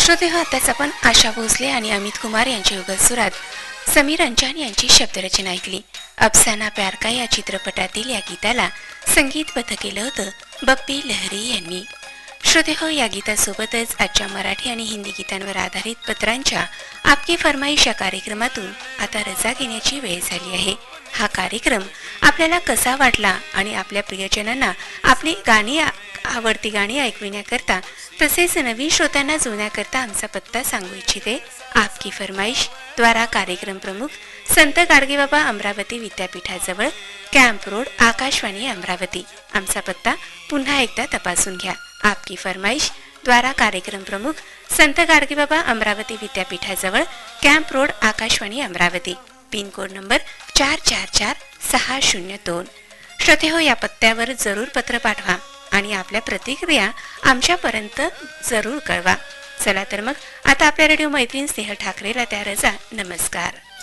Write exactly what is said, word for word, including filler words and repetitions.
श्रोते हो, आताच आपण आशा भोसले आणि अमित कुमार यांच्या युगलसुरात समीर अंजान यांची शब्दरचना ऐकली. अफसाना प्यार का या चित्रपटातील या गीताला संगीतबद्ध केलं होतं बप्पी लहरी यांनी. श्रोते हो, या गीतासोबतच आजच्या मराठी आणि हिंदी गीतांवर आधारित पत्रांच्या आपकी फरमाईश या कार्यक्रमातून आता रजा घेण्याची वेळ झाली आहे. हा कार्यक्रम आपल्याला कसा वाटला आणि आपल्या प्रियजनांना आपली गाणी आवडती गाणी ऐकविण्याकरता तसेच नवीन श्रोत्यांना जोडण्याकरता आमचा पत्ता सांगू इच्छिते. आपकी फरमाईश द्वारा कार्यक्रम प्रमुख संत गाडगेबाबा अमरावती विद्यापीठाजवळ कॅम्प रोड, आकाशवाणी अमरावती. आमचा पत्ता पुन्हा एकदा तपासून घ्या. आपकी फरमाईश द्वारा कार्यक्रम प्रमुख संत Gadgebaba Amravati विद्यापीठाजवळ camp road, Akashvani Amravati. Pin code number चार चार चार सहा शून्य दोन. श्रोते हो, या पत्त्यावर जरूर पत्र पाठवा आणि आपल्या प्रतिक्रिया आमच्यापर्यंत जरूर कळवा. चला तर मग आता आपल्या रेडिओ मैत्रीण स्नेहल ठाकरेला त्या रजा. नमस्कार.